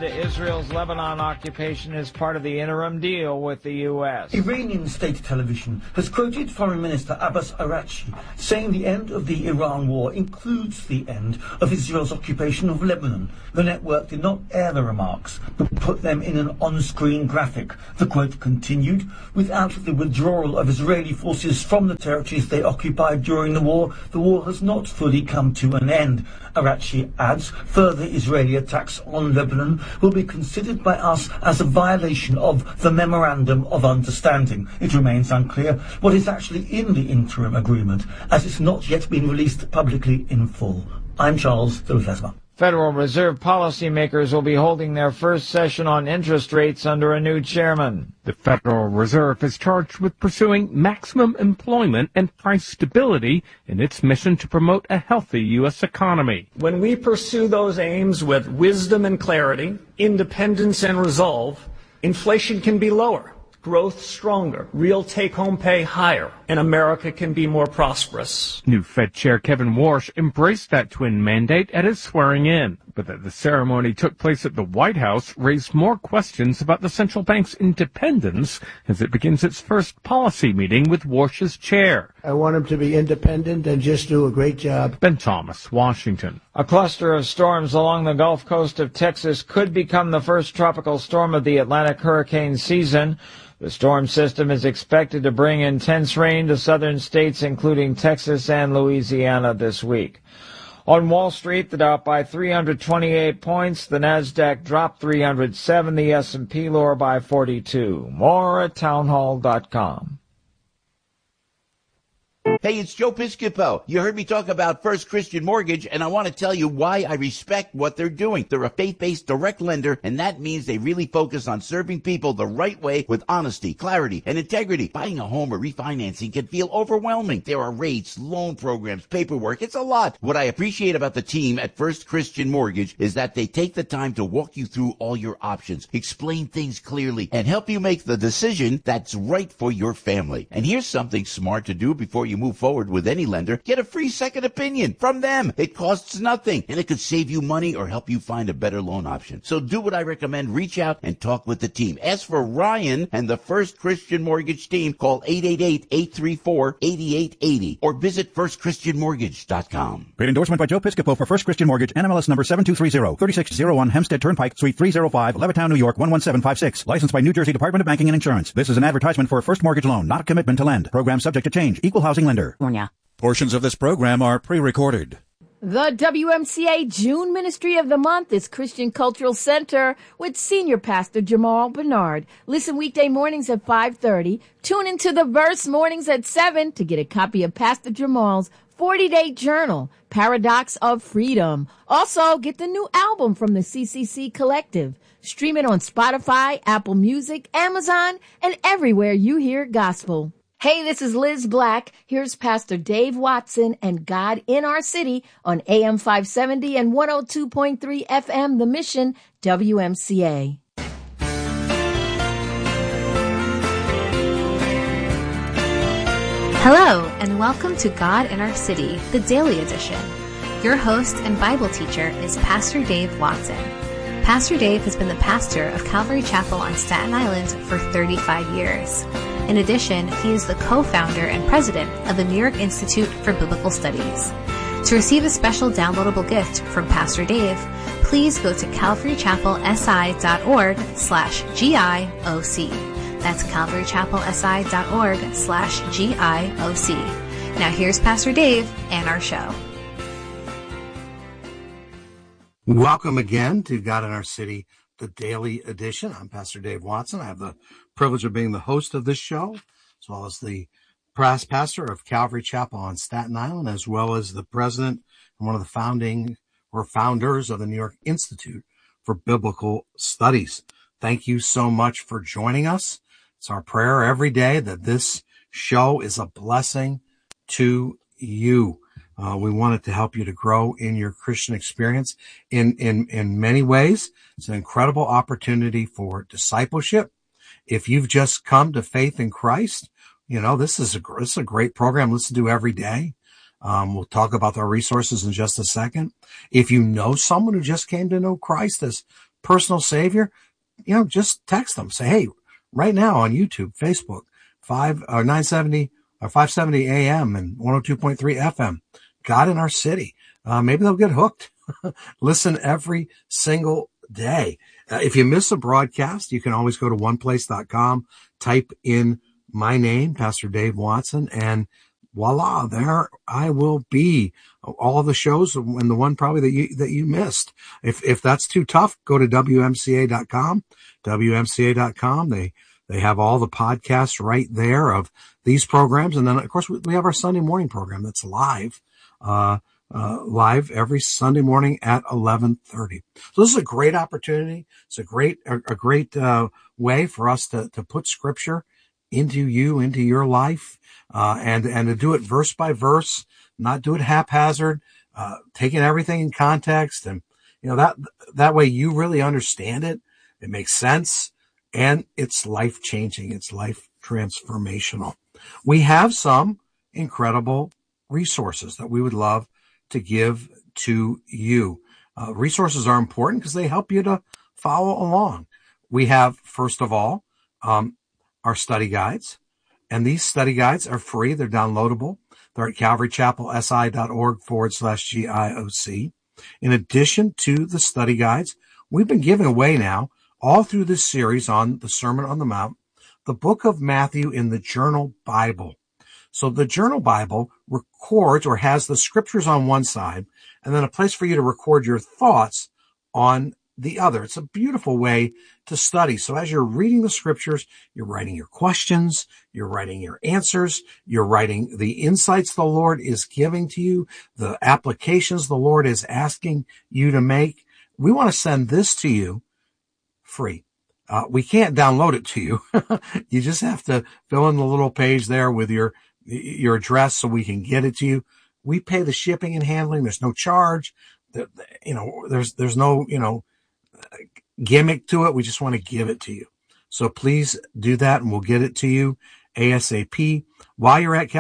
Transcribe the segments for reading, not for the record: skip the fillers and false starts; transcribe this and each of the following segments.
Israel's Lebanon occupation is part of the interim deal with the U.S. Iranian state television has quoted Foreign Minister Abbas Araghchi saying the end of the Iran war includes the end of Israel's occupation of Lebanon. The network did not air the remarks, but put them in an on-screen graphic. The quote continued, "Without the withdrawal of Israeli forces from the territories they occupied during the war has not fully come to an end." Araghchi adds, further Israeli attacks on Lebanon will be considered by us as a violation of the Memorandum of Understanding. It remains unclear what is actually in the interim agreement, as it's not yet been released publicly in full. I'm Charles de Ledesma. Federal Reserve policymakers will be holding their first session on interest rates under a new chairman. The Federal Reserve is charged with pursuing maximum employment and price stability in its mission to promote a healthy U.S. economy. When we pursue those aims with wisdom and clarity, independence and resolve, inflation can be lower, growth stronger, real take-home pay higher, and America can be more prosperous. New Fed Chair Kevin Warsh embraced that twin mandate at his swearing-in, but that the ceremony took place at the White House raised more questions about the central bank's independence as it begins its first policy meeting with Warsh's chair. I want him to be independent and just do a great job. Ben Thomas, Washington. A cluster of storms along the Gulf Coast of Texas could become the first tropical storm of the Atlantic hurricane season. The storm system is expected to bring intense rain to southern states, including Texas and Louisiana this week. On Wall Street, the Dow up by 328 points, the Nasdaq dropped 307, the S&P lower by 42. More at townhall.com. Hey, it's Joe Piscopo. You heard me talk about First Christian Mortgage, and I want to tell you why I respect what they're doing. They're a faith-based direct lender, and that means they really focus on serving people the right way with honesty, clarity, and integrity. Buying a home or refinancing can feel overwhelming. There are rates, loan programs, paperwork. It's a lot. What I appreciate about the team at First Christian Mortgage is that they take the time to walk you through all your options, explain things clearly, and help you make the decision that's right for your family. And here's something smart to do before you move forward with any lender. Get a free second opinion from them. It costs nothing, and it could save you money or help you find a better loan option. So do what I recommend. Reach out and talk with the team. Ask for Ryan and the First Christian Mortgage team. Call 888-834-8880 or visit firstchristianmortgage.com. Paid endorsement by Joe Piscopo for First Christian Mortgage, NMLS number 7230, 3601 Hempstead Turnpike, Suite 305, Levittown, New York 11756. Licensed by New Jersey Department of Banking and Insurance. This is an advertisement for a first mortgage loan, not a commitment to lend. Program subject to change. Equal housing lender. Portions of this program are pre-recorded. The WMCA June Ministry of the Month is Christian Cultural Center with Senior Pastor Jamal Bernard. Listen weekday mornings at 5:30. Tune into the Verse mornings at 7 to get a copy of Pastor Jamal's 40-day journal, Paradox of Freedom. Also, get the new album from the CCC Collective. Stream it on Spotify, Apple Music, Amazon, and everywhere you hear gospel. Hey, this is Liz Black. Here's Pastor Dave Watson and God in Our City on AM 570 and 102.3 FM, The Mission, WMCA. Hello, and welcome to God in Our City, the Daily Edition. Your host and Bible teacher is Pastor Dave Watson. Pastor Dave has been the pastor of Calvary Chapel on Staten Island for 35 years. In addition, he is the co-founder and president of the New York Institute for Biblical Studies. To receive a special downloadable gift from Pastor Dave, please go to calvarychapelsi.org/GIOC. That's calvarychapelsi.org/GIOC. Now here's Pastor Dave and our show. Welcome again to God in Our City, the Daily Edition. I'm Pastor Dave Watson. I have the privilege of being the host of this show, as well as the pastor of Calvary Chapel on Staten Island, as well as the president and one of the founders of the New York Institute for Biblical Studies. Thank you so much for joining us. It's our prayer every day that this show is a blessing to you. We wanted to help you to grow in your Christian experience in many ways. It's an incredible opportunity for discipleship. If you've just come to faith in Christ, you know, this is a great program. Listen to every day. We'll talk about our resources in just a second. If you know someone who just came to know Christ as personal Savior, just text them. Say, hey, right now on YouTube, Facebook, 570 AM and 102.3 FM, God in Our City. Maybe they'll get hooked. Listen every single day. If you miss a broadcast, you can always go to oneplace.com, type in my name, Pastor Dave Watson, and voila, there I will be. All of the shows and the one probably that you missed. If that's too tough, go to WMCA.com. WMCA.com. They have all the podcasts right there of these programs. And then, of course, we have our Sunday morning program that's live, live every Sunday morning at 11:30. So this is a great opportunity. It's a great way for us to put scripture into your life, and to do it verse by verse, not do it haphazard, taking everything in context. And, that way you really understand it. It makes sense, and it's life changing. It's life transformational. We have some incredible resources that we would love to give to you. Resources are important because they help you to follow along. We have, first of all, our study guides, and these study guides are free. They're downloadable. They're at calvarychapelsi.org/GIOC. In addition to the study guides, we've been giving away now, all through this series on the Sermon on the Mount, the book of Matthew in the Journal Bible. So the Journal Bible records or has the scriptures on one side, and then a place for you to record your thoughts on the other. It's a beautiful way to study. So as you're reading the scriptures, you're writing your questions, you're writing your answers, you're writing the insights the Lord is giving to you, the applications the Lord is asking you to make. We want to send this to you free. We can't download it to you. You just have to fill in the little page there with your address so we can get it to you. We pay the shipping and handling. There's no charge. There's no, gimmick to it. We just want to give it to you. So please do that, and we'll get it to you ASAP. While you're at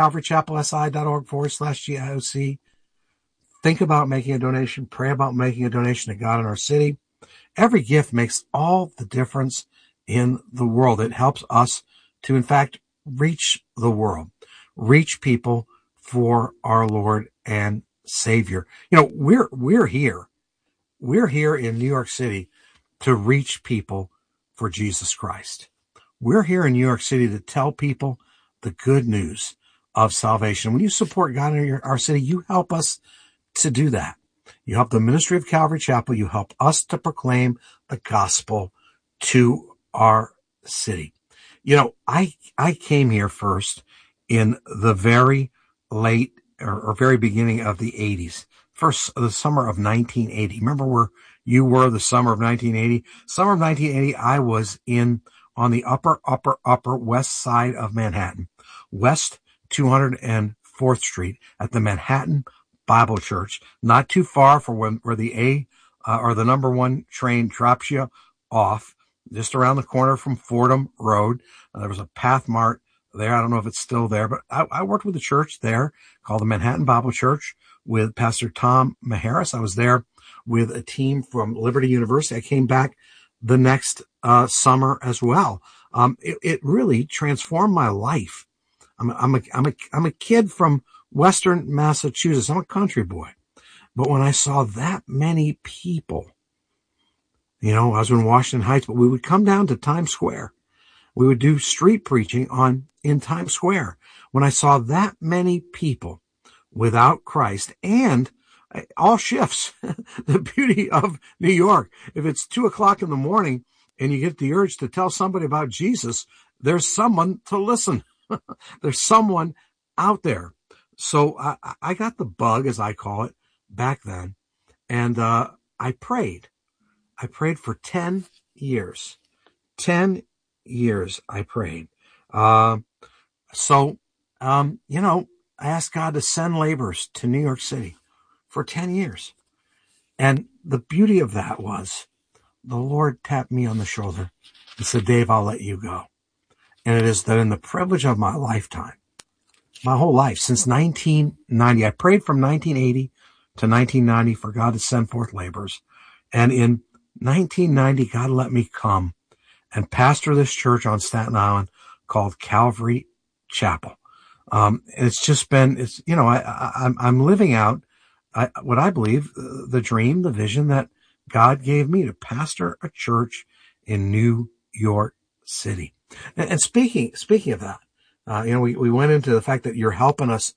calvarychapelsi.org/GIOC, think about making a donation. Pray about making a donation to God in Our City. Every gift makes all the difference in the world. It helps us to, in fact, reach the world, reach people for our Lord and Savior. We're here. We're here in New York City to reach people for Jesus Christ. We're here in New York City to tell people the good news of salvation. When you support God in our city, you help us to do that. You help the ministry of Calvary Chapel. You help us to proclaim the gospel to our city. I came here first in the very late or very beginning of the 80s. The summer of 1980. Remember where you were the summer of 1980? Summer of 1980, I was on the upper west side of Manhattan, West 204th Street at the Manhattan Bible Church, not too far from where the the number 1 train drops you off, just around the corner from Fordham Road. There was a Pathmart there. I don't know if it's still there, but I worked with a church there called the Manhattan Bible Church with Pastor Tom Maharis. I was there with a team from Liberty University. I came back the next summer as well. It really transformed my life. I'm a kid from Western Massachusetts. I'm a country boy. But when I saw that many people, I was in Washington Heights, but we would come down to Times Square. We would do street preaching in Times Square. When I saw that many people without Christ, and all shifts, the beauty of New York, if it's 2:00 in the morning and you get the urge to tell somebody about Jesus, there's someone to listen. There's someone out there. So I got the bug, as I call it, back then, and I prayed. I prayed for 10 years. 10 years I prayed. I asked God to send laborers to New York City for 10 years. And the beauty of that was the Lord tapped me on the shoulder and said, Dave, I'll let you go. And it is that in the privilege of my lifetime, my whole life, since 1990, I prayed from 1980 to 1990 for God to send forth laborers. And in 1990, God let me come and pastor this church on Staten Island called Calvary Chapel. It's just been, I'm living out what I believe the dream, the vision that God gave me to pastor a church in New York City. And speaking of that, we went into the fact that you're helping us